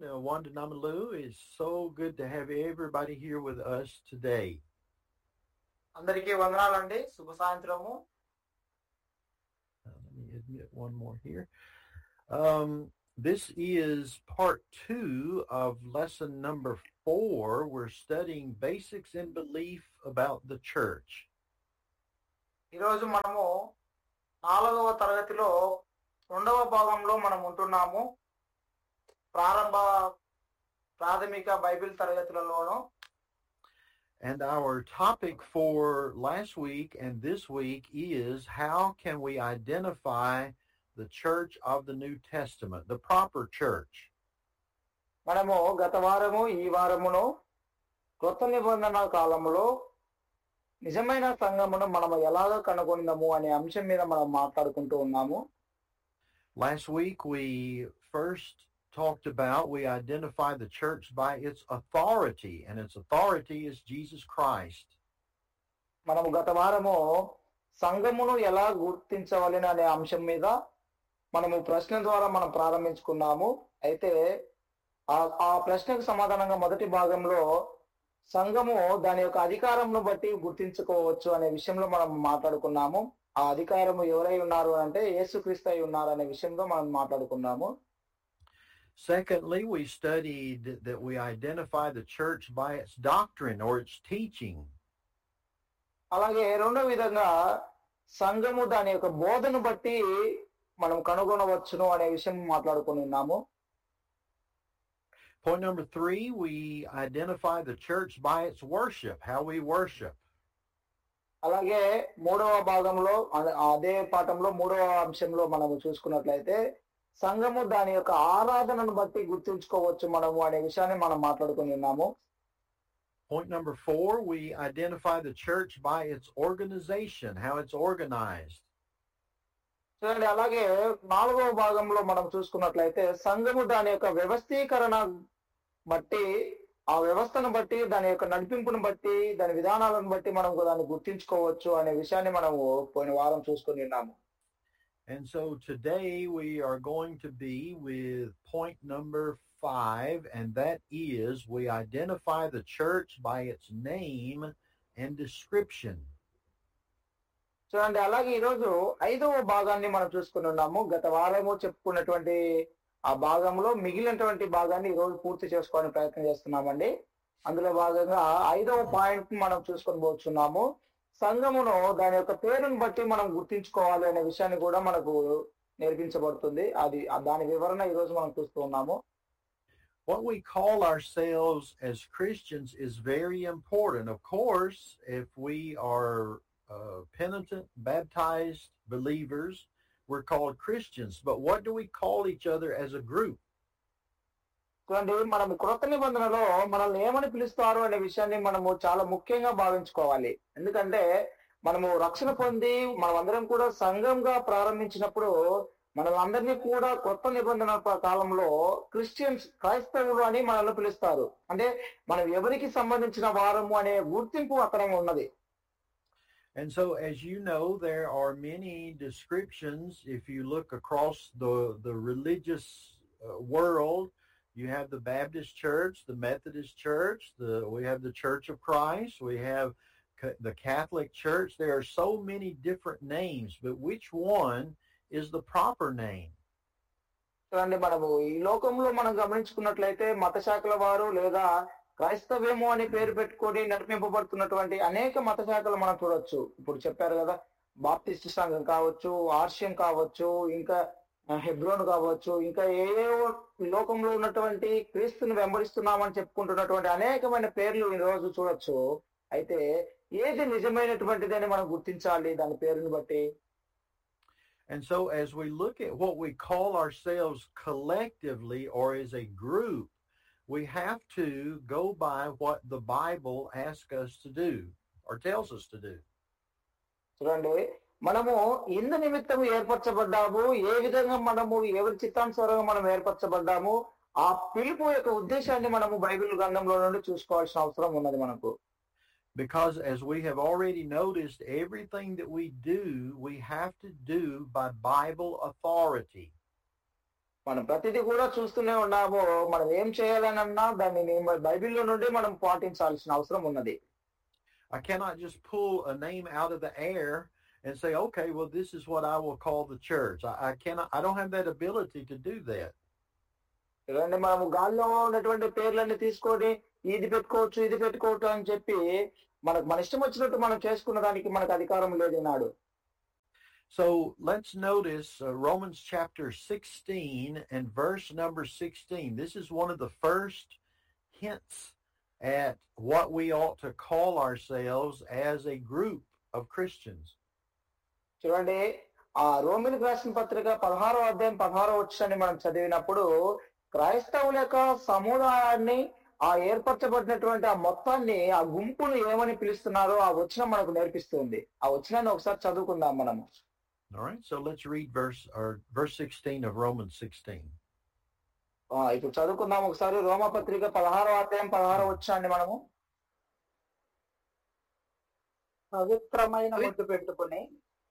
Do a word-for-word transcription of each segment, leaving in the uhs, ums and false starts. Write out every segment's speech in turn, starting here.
Uh, Wanda Namalu. It's so good to have everybody here with us today. అందరికీ వందనాలండి. శుభ సాయంత్రము. Uh, let me admit one more here. Um, this is part two of lesson number four. We're studying basics in belief about the church. ఈరోజు మనము నాలుగవ తరగతిలో రెండవ భాగంలో మనం ఉంటున్నాము. ప్రారంభ ప్రాథమిక Bible తరగతులలోను. And our topic for last week and this week is how can we identify the church of the New Testament, the proper church. మనము గత వారము ఈ వారమును క్రొత్త నిబంధన కాలంలో నిజమైన సంఘమును మనము ఎలాగ కనుగొందాము అనే అంశం మీద మనం మాట్లాడుకుంటూ ఉన్నాము. Last week we first talked about, we identify the church by its authority, and its authority is Jesus Christ. మనము గత వారము సంఘమును ఎలా గుర్తించవలెను అనే అంశం మీద మనము ప్రశ్న ద్వారా మనం ప్రారంభించుకున్నాము. అయితే ఆ ఆ ప్రశ్నకు సమాధానంగా మొదటి భాగంలో సంఘము దాని యొక్క అధికారంను బట్టి గుర్తించుకోవచ్చు అనే విషయంలో మనం మాట్లాడుకున్నాము. ఆ అధికారము ఎవరై ఉన్నారు అంటే యేసుక్రీస్తు అయి ఉన్నారు అనే విషయంలో మనం మాట్లాడుకున్నాము. Secondly, we studied that we identify the church by its doctrine or its teaching. అలాగే రెండో విధంగా సంఘము దాని యొక్క బోధను బట్టి మనం కనుగొనవచ్చును అనే విషయం మాట్లాడుకుని ఉన్నాము. Point number three, we identify the church by its worship, how we worship. అలాగే మూడవ భాగంలో అదే పాఠంలో మూడవ అంశంలో మనము చూసుకున్నట్లయితే సంఘము దాని యొక్క ఆరాధనను బట్టి గుర్తుంచుకోవచ్చు మనము అనే విషయాన్ని మనం మాట్లాడుకుని ఉన్నాము. Point number four, we identify the church by its organization, how it's organized. చూడండి, అలాగే నాలుగవ భాగంలో మనం చూసుకున్నట్లయితే సంఘము దాని యొక్క వ్యవస్థీకరణ బట్టి, ఆ వ్యవస్థను బట్టి, దాని యొక్క నడిపింపును బట్టి, దాని విధానాలను బట్టి మనం దాన్ని గుర్తించుకోవచ్చు అనే విషయాన్ని మనము పోయిన వారం చూసుకుని ఉన్నాము. And so today we are going to be with point number five, and that is we identify the church by its name and description. చూడండి, అలాగే ఈరోజు ఐదవ భాగాన్ని మనం చూసుకుని ఉన్నాము. గత వారము చెప్పుకున్నటువంటి ఆ భాగంలో మిగిలినటువంటి భాగాన్ని ఈరోజు పూర్తి చేసుకోవడానికి ప్రయత్నం చేస్తున్నామండి. అందులో భాగంగా ఐదవ పాయింట్ మనం చూసుకొని పోతున్నాము. సంఘమును దాని యొక్క పేరును బట్టి మనం గుర్తించుకోవాలి అనే విషయాన్ని కూడా మనకు నేర్పించబడుతుంది. అది దాని వివరణ ఈరోజు మనం చూస్తూ ఉన్నాము. What we call ourselves as Christians is very important. Of course, if we are uh, penitent, baptized believers, we're called Christians. But what do we call each other as a group? చూడండి, మనం క్రొత్త నిబంధనలో మనల్ని ఏమని పిలుస్తారు అనే విషయాన్ని మనము చాలా ముఖ్యంగా భావించుకోవాలి. ఎందుకంటే మనము రక్షణ పొంది మనం అందరం కూడా సంఘంగా ప్రారంభించినప్పుడు మనల్ని కూడా కొత్త నిబంధన కాలంలో క్రిస్టియన్స్, క్రైస్తవులు అని మనల్ని పిలుస్తారు. అంటే మనం ఎవరికి సంబంధించిన వారము అనే గుర్తింపు అక్కడ ఉన్నది. And so, as you know, there are many descriptions. If you look across the, the religious uh, world, you have the Baptist Church, the Methodist Church, the we have the Church of Christ, we have ca- the Catholic Church. There are so many different names, but which one is the proper name? చూడండి, మనము ఈ లోకంలో మనం గమనించుకున్నట్లయితే మత శాఖల వారు లేదా క్రైస్తవ్యము అని పేరు పెట్టుకొని నడిపింపబడుతున్నటువంటి అనేక మత శాఖలు మనం చూడొచ్చు. ఇప్పుడు చెప్పారు కదా, బాప్టిస్ట్ సంఘం కావచ్చు, ఆర్షియం కావచ్చు, ఇంకా హెబ్రోన్ కావచ్చు, ఇంకా ఏ లోకంలో ఉన్నటువంటి క్రీస్తుని వెంబడిస్తున్నామని చెప్పుకుంటున్నటువంటి అనేకమైన పేర్లు ఈ రోజు చూడొచ్చు. అయితే ఏది నిజమైనటువంటిదని మనం గుర్తించాలి దాని పేరుని బట్టి. And so as we look at what we call ourselves collectively or as a group, we have to go by what the Bible asks us to do or tells us to do. చూడండి, మనము ఇందు నిమిత్తము ఏర్పరచబడ్డాము, ఏ విధంగా మనము ఎవరి చిత్తానుసారంగా మనం ఏర్పరచబడ్డాము, ఆ పిలుపు యొక్క ఉద్దేశాన్ని మనము బైబిల్ గ్రంథంలో నుండి చూసుకోవాల్సిన అవసరం ఉన్నది మనకు. Because as we have already noticed, everything that we do, we have to do by Bible authority. మనం ప్రతిదీ కూడా చూస్తూనే ఉన్నాము. మనం ఏం చేయాలనన్నా దాన్ని ని- బైబిల్లో నుండి మనం పాటించాల్సిన అవసరం ఉన్నది. I cannot just pull a name out of the air and say, okay, well, this is what I will call the church. I, I cannot, I don't have that ability to do that. ఇలాంటి మనము గాల్లో ఉన్నటువంటి పేర్లన్నీ తీసుకొని ఇది పెట్టుకోవచ్చు ఇది పెట్టుకోవచ్చు అని చెప్పి మనకు మన ఇష్టం వచ్చినట్టు మనం చేసుకున్న దానికి మనకు అధికారం లేదు ఈనాడు. So let's notice uh, Romans chapter sixteen and verse number sixteen. This is one of the first hints at what we ought to call ourselves as a group of Christians. చూడండి, ఆ రోమిలకు రాసిన పత్రిక పదహారో అధ్యాయం పదహారో వచనాన్ని మనం చదివినప్పుడు క్రైస్తవుల యొక్క సముదాయాన్ని, ఆ ఏర్పరచబడినటువంటి ఆ మొత్తాన్ని, ఆ గుంపును ఏమని పిలుస్తున్నారో ఆ వచనం మనకు నేర్పిస్తుంది. ఆ వచనాన్ని ఒకసారి చదువుకుందాం మనము. All right, so let's read verse or verse sixteen of Romans sixteen. ఆ ఇప్పుడు చదువుకుందాం ఒకసారి రోమా పత్రిక పదహారో అధ్యాయం పదహారో వచనాన్ని మనము. పవిత్రమైన ముద్దు పెట్టుకుని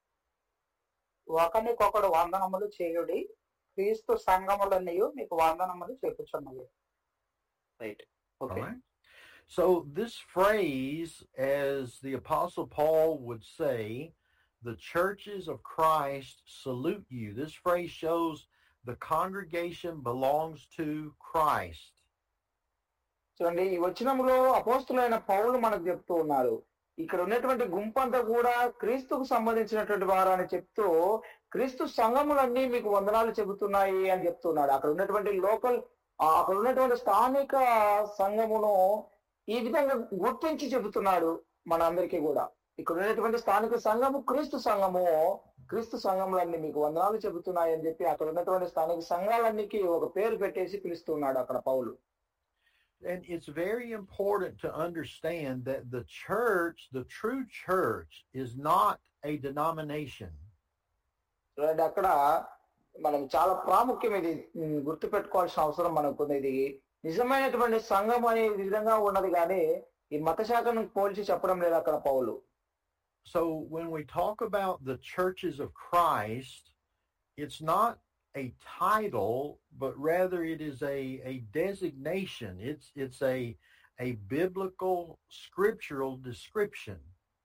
ఒకనికొకడు వందనములు చేయుడి, క్రీస్తు సంఘములన్నయు మీకు వందనములు చెప్పుచున్నవి. Right, All okay. right. So this phrase, as the Apostle Paul would say, the churches of Christ salute you. This phrase shows the congregation belongs to Christ. చూడండి, ఈ వచనంలో అపోస్తులైన పౌలు మనకు చెప్తూ ఉన్నారు, ఇక్కడ ఉన్నటువంటి గుంపంతా కూడా క్రీస్తుకు సంబంధించినటువంటి వారు అని చెప్తూ క్రీస్తు సంఘములన్నీ మీకు వందనాలు చెబుతున్నాయి అని చెప్తున్నాడు. అక్కడ ఉన్నటువంటి లోకల్ అక్కడ ఉన్నటువంటి స్థానిక సంఘమును ఈ విధంగా గుర్తించి చెబుతున్నాడు మన అందరికీ కూడా. ఇక్కడ ఉన్నటువంటి స్థానిక సంఘము క్రీస్తు సంఘము, క్రీస్తు సంఘములన్నీ మీకు వందనాలు చెబుతున్నాయి అని చెప్పి అక్కడ ఉన్నటువంటి స్థానిక సంఘాలన్నికి ఒక పేరు పెట్టేసి పిలుస్తున్నాడు అక్కడ పౌలు. And it's very important to understand that the church, the true church, is not a denomination. చూడండి, అక్కడ మనం చాలా ప్రాముఖ్యం ఇది గుర్తు పెట్టుకోవాల్సిన అవసరం మనకు ఉంది. ఇది నిజమైనటువంటి సంఘం అనే విధంగా ఉన్నది కానీ ఈ మత శాఖను పోల్చి చెప్పడం లేదు అక్కడ పౌలు. So when we talk about the churches of Christ, it's not a title, but rather it is a, a designation. It's it's a a biblical scriptural description.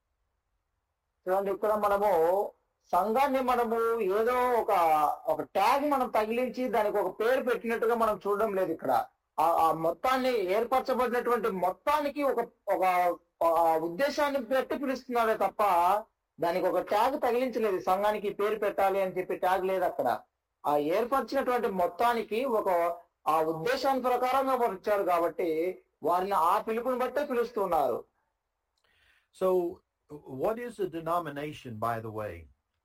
చూడండి, ఇక్కడ మనము సంఘాన్ని మనము ఏదో ఒక ఒక ట్యాగ్ మనం తగిలించి దానికి ఒక పేరు పెట్టినట్టుగా మనం చూడడం లేదు. ఇక్కడ ఆ ఆ మొత్తాన్ని ఏర్పరచబడినటువంటి మొత్తానికి ఒక ఒక ఉద్దేశాన్ని పెట్టి పిలుస్తున్నారే తప్ప దానికి ఒక ట్యాగ్ తగిలించలేదు. సంఘానికి పేరు పెట్టాలి అని చెప్పి ట్యాగ్ లేదు అక్కడ. ఆ ఏర్పరిచినటువంటి మొత్తానికి ఒక ఆ ఉద్దేశాన్ని ప్రకారంగా వారు ఇచ్చారు కాబట్టి వారిని ఆ పిలుపుని బట్టే పిలుస్తున్నారు. So what is a denomination, by the way?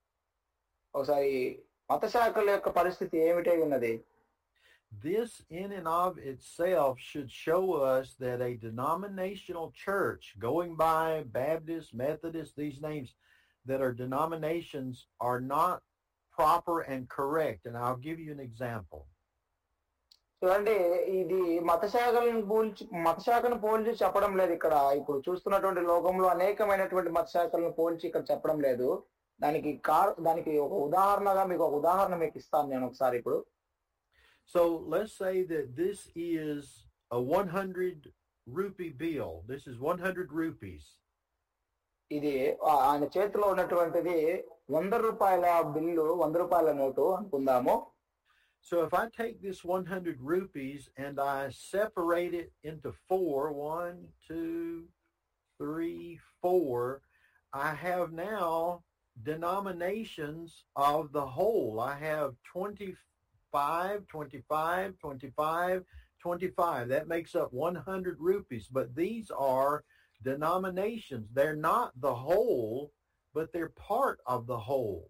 ఒకసారి మత శాఖల యొక్క పరిస్థితి ఏమిటై ఉన్నది? This in and of itself should show us that a denominational church, going by Baptist, Methodist, these names that are denominations, are not proper and correct. And I'll give you an example. చూడండి, ఇది మత శాఖలను పోల్చి మత శాఖను పోల్చి చెప్పడం లేదు ఇక్కడ. ఇప్పుడు చూస్తున్నటువంటి లోకంలో అనేకమైనటువంటి మత శాఖలను పోల్చి ఇక్కడ చెప్పడం లేదు. దానికి కార్ దానికి ఒక ఉదాహరణగా మీకు ఒక ఉదాహరణ మీకు ఇస్తాను నేను ఒకసారి ఇప్పుడు. So let's say that this is a one hundred rupee bill. This is one hundred rupees. ఇది ఆయన చేతిలో ఉన్నటువంటిది వంద రూపాయల బిల్లు, వంద రూపాయల నోటు అనుకుందాము. So if I take this one hundred rupees and I separate it into four, one, two, three, four, I have now denominations of the whole. I have twenty-five, twenty-five, twenty-five, twenty-five. That makes up one hundred rupees. But these are denominations. They're not the whole, but they're part of the whole.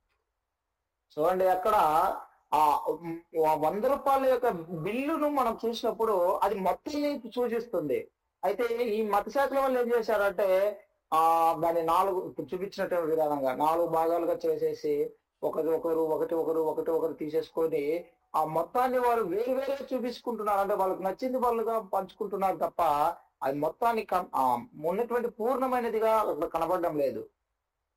చూడండి, అక్కడ ఆ వంద రూపాయల యొక్క బిల్లును మనం చూసినప్పుడు అది మొత్తాన్ని సూచిస్తుంది. అయితే ఈ మత శాఖల వాళ్ళు ఏం చేశారంటే ఆ దాన్ని నాలుగు చూపించినటువంటి విధానంగా నాలుగు భాగాలుగా చేసేసి ఒకటి ఒకరు ఒకటి ఒకరు ఒకటి ఒకరు తీసేసుకొని ఆ మొత్తాన్ని వారు వేరు వేరే చూపించుకుంటున్నారు. అంటే వాళ్ళకి నచ్చింది వాళ్ళుగా పంచుకుంటున్నారు తప్ప అది మొత్తానికి ఉన్నటువంటి పూర్ణమైనదిగా కనబడడం లేదు.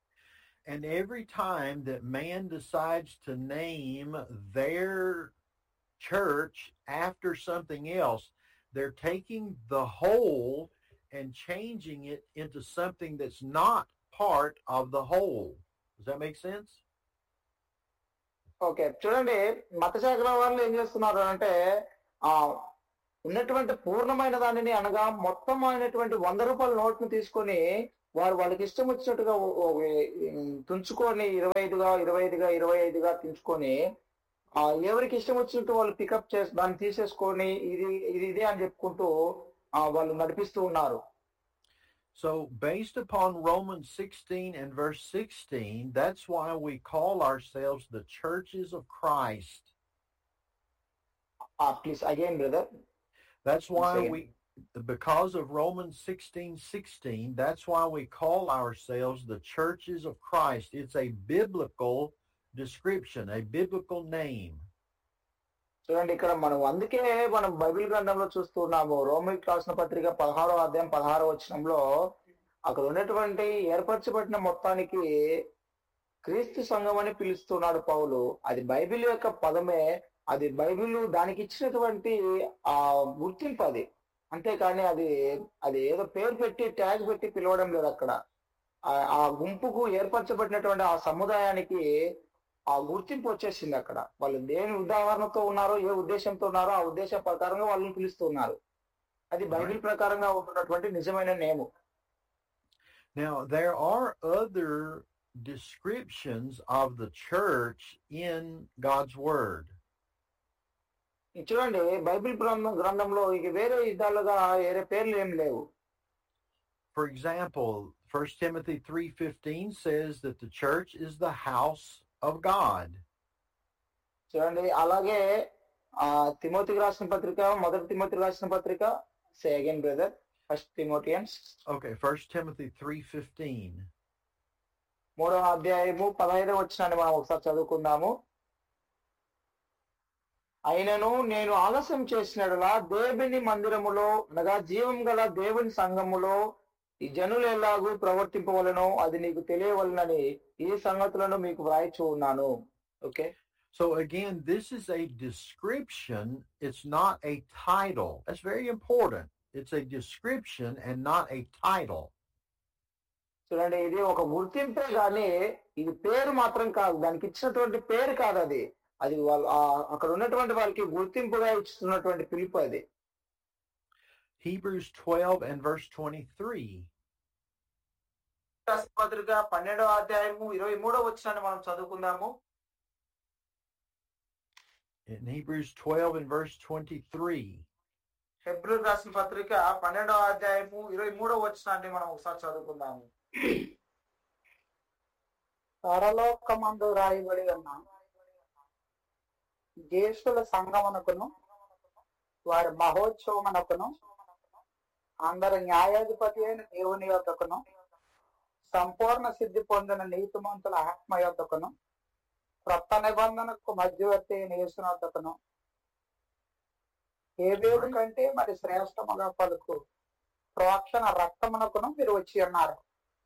And every time that man decides to name their church after something else. They're taking the whole and changing it into something that's not part of the whole. Does that make sense? Okay, చూడండి, మత శాఖల వాళ్ళు ఏం చేస్తున్నారు అంటే ఆ ఉన్నటువంటి పూర్ణమైన దానిని అనగా మొత్తం అయినటువంటి వంద రూపాయల నోట్ను తీసుకొని వారు వాళ్ళకి ఇష్టం వచ్చినట్టుగా ఓ- ఓ- ఉమ్, తుంచుకొని ఇరవై ఐదుగా ఇరవై ఐదుగా ఇరవై ఐదుగా తుంచుకొని ఆ ఎవరికి ఇష్టం వచ్చినట్టు వాళ్ళు పికప్ చేసి దాన్ని తీసేసుకొని ఇది ఇది ఇదే అని చెప్పుకుంటూ ఆ వాళ్ళు నడిపిస్తూ ఉన్నారు. So based upon Romans sixteen and verse sixteen, that's why we call ourselves the churches of Christ. Please again brother. That's why Say it. we, because of Romans sixteen sixteen, that's why we call ourselves the churches of Christ. It's a biblical description, a biblical name. చూడండి, ఇక్కడ మనం అందుకే మనం Bible గ్రంథంలో చూస్తున్నాము. రోమిలకు రాసిన పత్రిక పదహారో అధ్యాయం పదహారో వచనంలో అక్కడ ఉన్నటువంటి ఏర్పరచబడిన మొత్తానికి క్రీస్తు సంఘం అని పిలుస్తున్నాడు పౌలు. అది బైబిల్ యొక్క పదమే, అది బైబిల్ దానికి ఇచ్చినటువంటి ఆ గుర్తింపు అది. అంతేకాని అది అది ఏదో పేరు పెట్టి ట్యాగ్ పెట్టి పిలవడం లేదు. అక్కడ ఆ- ఆ గుంపుకు ఏర్పరచబడినటువంటి ఆ సముదాయానికి ఆ గుర్తింపు వచ్చేసింది. అక్కడ వాళ్ళు దేని ఉదాహరణతో ఉన్నారో, ఏ ఉద్దేశంతో ఉన్నారో ఆ ఉద్దేశం ప్రకారంగా వాళ్ళని పిలుస్తున్నారు. అది బైబిల్ ప్రకారంగా ఉంటున్నటువంటి నిజమైన నేము. Now, there are other descriptions of the church in God's Word. ఇది చూడండి, బైబిల్ గ్రంథం గ్రంథంలో ఇక వేరే విధాలుగా వేరే పేర్లు ఏం లేవు. For example, First Timothy three fifteen says that the church is the house of God. చూడండి, అలాగే ఆ తిమోతికి రాసిన పత్రిక, మొదటి తిమోతికి రాసిన పత్రిక, సే again brother, first తిమోతియన్స్ Okay, First Timothy three fifteen. మూడవ అధ్యాయము పదహైదవ వచనాన్ని మనం ఒకసారి చదువుకుందాము. అయినను నేను ఆలస్యం చేసినట్లా దేవుని మందిరములో అనగా జీవం గల దేవుని సంఘములో ఈ జనులు ఎలాగూ ప్రవర్తింపవలనో అది నీకు తెలియవలనని ఈ సంగతులను మీకు వ్రాయిచూ ఉన్నాను. Okay, So again, this is a description. It's not a title. That's very important. It's a description and not a title. చూడండి, ఇది ఒక గుర్తింపే గానీ ఇది పేరు మాత్రం కాదు. దానికి ఇచ్చినటువంటి పేరు కాదు. అది అది వాళ్ళు ఆ- అక్కడ ఉన్నటువంటి వాళ్ళకి గుర్తింపుగా ఇస్తున్నటువంటి పిలుపు అది. Hebrews twelve and verse twenty-three. రాసిన పత్రిక పన్నెండవ అధ్యాయము ఇరవై మూడవ వచనాన్ని మనం చదువుకుందాము. In Hebrews twelve and verse twenty-three. ఫిబ్రవరి రాసిన పత్రిక పన్నెండవ అధ్యాయము ఇరవై మూడవ వచనాన్ని మనం ఒకసారి చదువుకుందాము. పరలోకమందు రాయబడి ఉన్న జ్యేష్ఠుల సంగమనకును వారి మహోత్సవమునకును అందరి న్యాయాధిపతి అయిన దేవుని యొద్దకును సంపూర్ణ సిద్ధి పొందిన నీతిమంతుల ఆత్మ యొద్దకును క్రొత్త నిబంధనకు మధ్యవర్తి అయిన యేసు యొద్దకును హేబేలు కంటే మరి శ్రేష్టముగా పలుకు ప్రోక్షణ రక్తమునకును మీరు వచ్చి ఉన్నారు.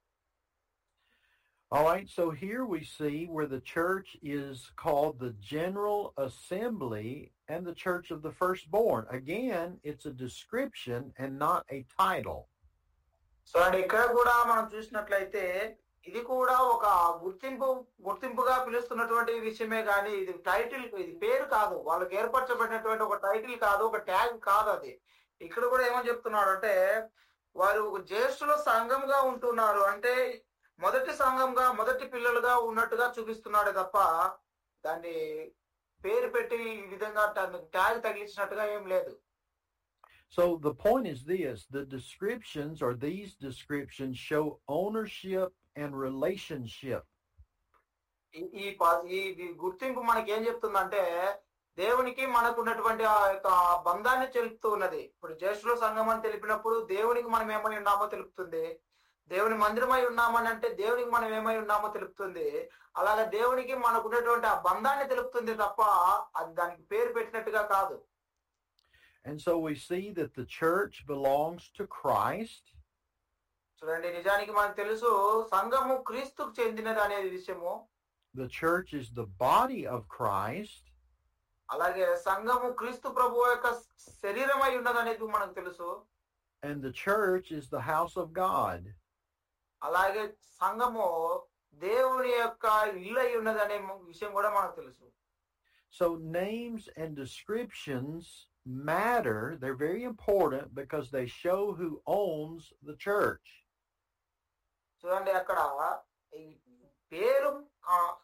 All right, so here we see where the church is called the General Assembly and the Church of the Firstborn. Again, it's a description and not a title. So అండి, ఇక్కడ కూడా మనం చూసినట్లయితే ఇది కూడా ఒక గుర్తింపు గుర్తింపుగా పిలుస్తున్నటువంటి విషయమే కానీ ఇది టైటిల్, ఇది పేరు కాదు. వాళ్ళకి ఏర్పరచబడినటువంటి ఒక టైటిల్ కాదు, ఒక ట్యాగ్ కాదు అది. ఇక్కడ కూడా ఏమని చెప్తున్నాడు అంటే వారు ఒక జ్యేష్ఠుల సంఘంగా ఉంటున్నారు అంటే మొదటి సంఘంగా మొదటి పిల్లలుగా ఉన్నట్టుగా చూపిస్తున్నాడు తప్ప దాన్ని పేరు పెట్టి ఈ విధంగా ట్యాగ్ తగిలించినట్టుగా ఏం లేదు. So the point is this, the descriptions or these descriptions show ownership and relationship. ఈ- ఈ పా- ఈ ఈ గుర్తింపు మనకి ఏం చెప్తుందంటే దేవునికి మనకు ఉన్నటువంటి ఆ యొక్క బంధాన్ని తెలుపుతూ ఉన్నది. ఇప్పుడు జ్యేష్ఠుల సంఘం అని తెలిపినప్పుడు దేవునికి మనం ఏమై ఉన్నామో తెలుపుతుంది. దేవుని మందిరమై ఉన్నామని అంటే దేవునికి మనం ఏమై ఉన్నామో తెలుపుతుంది. అలాగే దేవునికి మనకు ఉన్నటువంటి ఆ బంధాన్ని తెలుపుతుంది తప్ప అది దానికి పేరు పెట్టినట్టుగా కాదు. And so we see that the church belongs to Christ. చూడండి, నిజానికి మనకు తెలుసు సంఘము క్రీస్తుకు చెందినది అనేది విషయము. The church is the body of Christ. అలాగే సంఘము క్రీస్తు ప్రభువు యొక్క శరీరమై ఉన్నదనేది మనకు తెలుసు. And the church is the house of God. అలాగే సంఘము దేవుని యొక్క ఇల్లు అయి ఉన్నదనే విషయం కూడా మనకు తెలుసు. So names and descriptions matter. They're very important because they show who owns the church. చూడండి, అక్కడ ఈ పేరు